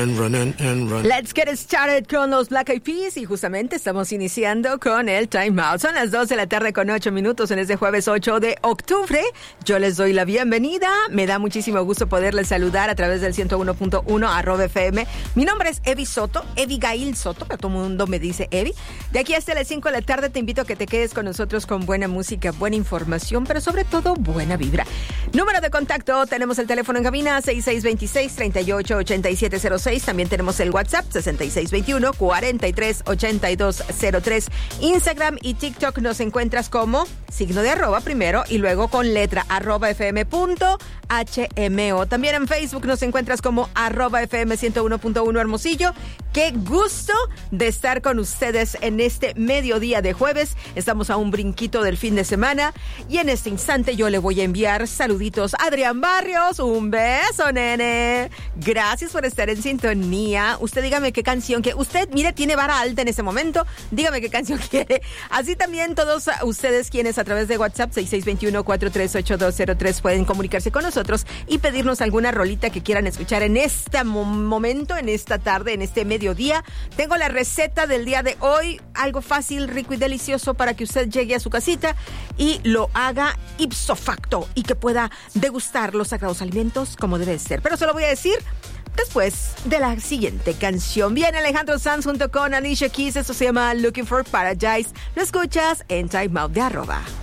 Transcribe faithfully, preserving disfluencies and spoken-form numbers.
And run and, and run. Let's get started con los Black Eyed Peas y justamente estamos iniciando con el Time Out. Son las dos de la tarde con ocho minutos en este jueves ocho de octubre. Yo les doy la bienvenida. Me da muchísimo gusto poderles saludar a través del ciento uno punto uno arroba F M. Mi nombre es Evi Soto, Evigail Soto, pero todo el mundo me dice Evi. De aquí hasta las cinco de la tarde te invito a que te quedes con nosotros con buena música, buena información, pero sobre todo buena vibra. Número de contacto, tenemos el teléfono en cabina seis seis dos seis, tres ocho ocho siete cero seis. También tenemos el WhatsApp sesenta y seis veintiuno, cuarenta y tres ochenta y dos cero tres. Instagram y TikTok nos encuentras como signo de arroba primero y luego con letra arroba fm punto hmo. También en Facebook nos encuentras como arroba fm ciento uno punto uno Hermosillo. Qué gusto de estar con ustedes en este mediodía de jueves. Estamos a un brinquito del fin de semana y en este instante yo le voy a enviar saluditos a Adrián Barrios. Un beso, nene. Gracias por estar en sintonía. Usted dígame qué canción que usted, mire, tiene vara alta en este momento. Dígame qué canción quiere. Así también todos ustedes quienes a través de WhatsApp seis seis veintiuno, cuarenta y tres ochenta y dos cero tres pueden comunicarse con nosotros y pedirnos alguna rolita que quieran escuchar en este momento, en esta tarde, en este mediodía. Tengo la receta del día de hoy, algo fácil, rico y delicioso para que usted llegue a su casita y lo haga ipso facto y que pueda degustar los sagrados alimentos como debe ser. Pero se lo voy a decir después de la siguiente canción. Viene Alejandro Sanz junto con Alicia Keys. Esto se llama Looking for Paradise. Lo escuchas en Time Out de arroba.